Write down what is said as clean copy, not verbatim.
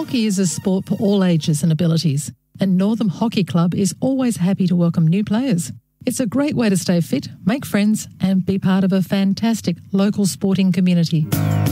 Hockey is a sport for all ages and abilities, and Northam Hockey Club is always happy to welcome new players. It's a great way to stay fit, make friends, and be part of a fantastic local sporting community.